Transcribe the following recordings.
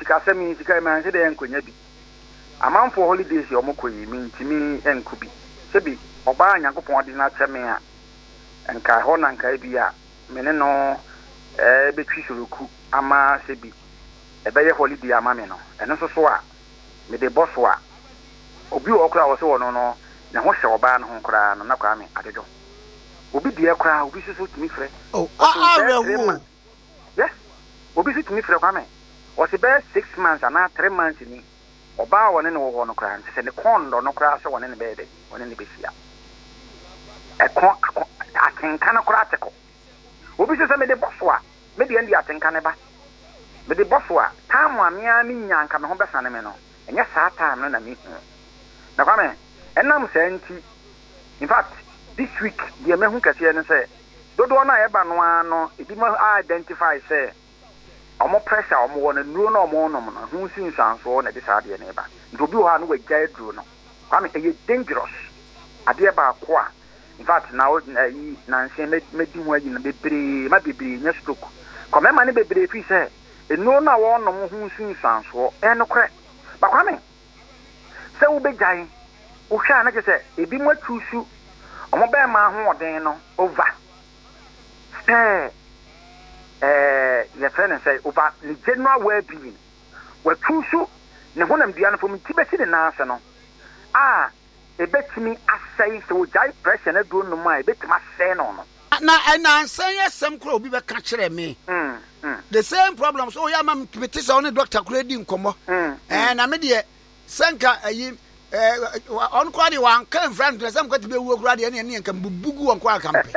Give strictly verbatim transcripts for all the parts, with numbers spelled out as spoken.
sika semi sika man se de enkonya bi amanfo holidays yo moko yi mi ntimi enko bi se bi oba Nyankopon de na kyeme a enka ho na nka bi a me ne no eh betwi soroku ama se bi e be ye holiday ama me no eno so so a me de boss wa obi okra wo se wo no no na ho hye oba no ho kra no na kwa me adejo obi die kra obi so so timi frɛ oh ah ah yes obi so timi frɛ kwa me o se be six months ana three months ni oba wo ne no wo no kra se ne kondo no kra so wo ne ne be de wo ne ne be sia e kon atenka no kra teko obi so se me de boswa me de ndi atenka ne ba me de boswa tamu amia mi nyanka me ho besane me no enye saa time no na mi hu na kwa me enam senti in fact this week the me hu kase ne se dodo na ye ba no ano ebi ma identify say omo pressure omo wona nuro na omo no no hu sin sanso na de saa de ne ba ndobi ho anu wagya duro no kwa me e dangerous ade ba ko a in fact now yi na nse me di ho ayi na bebre ma bebre nya stroke ko me ma ne bebre fi say enu na wo no hu sin sanso e no kre ba kwa me se wo begyan wo hwa na ke se ebi mo atusu omo be ma ho oden no over eh eh ye friend say over the general well-being we atusu ne honam dua no fom tibesi ne na ase no ah ebetimi asai se wo jai pressure na do no ma ebetimi asai no no na na ansay yesem kro obi be ka kire me mm mm the same problem so ya mam tibeti so ne doctor kro di nkomo eh na me de senka ayi eh on kwa di wan kan friend na sem ko tibe wu kura de ne ne kan bubugu on kwa kampe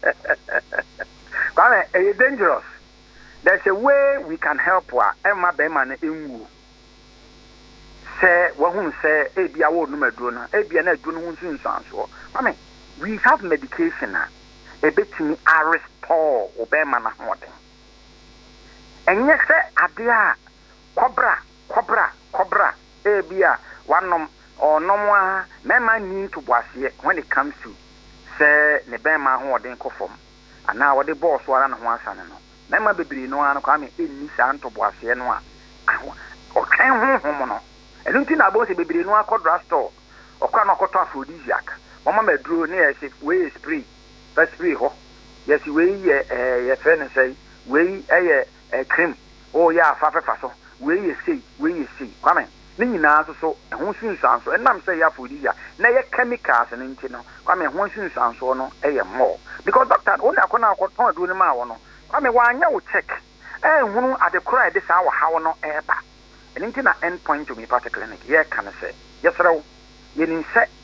Kwame, it's dangerous. There's a way we can help wa emma be man enwu say wo hu say e bia wo no maduro na e bia na aduro no hu nsunsanso Kwame, we have medication na e betimi a restore obema na hoden enye se ade a kobra kobra kobra e bia wanom onom a mema ni to boase when it comes to say ne bema hoden kofom ana wode boss wara na ho asane no mema bebiri no an kwa me enni sa ntoboase no a o twen honhom no enu nti na bo se bebiri no akodra store okwa na okoto aphrodisiac mama maduro ne ye we spray first spray ho yes we ye eh ye fe ne say we eh ye cream o ya fa fa so we ye sei we ye sei kwa me ni nyina so so ho sunsanso enam say ya aphrodisiac na ye chemicals ne nti no kwa me ho sunsanso no eh ye more because doctor only akona akoton adu ni ma wo no kwa me wanya wo check eh hunu adekora e de sa wa hawo no e ba eni nti na end point to me particular clinic ye kan say yesrew ye ni se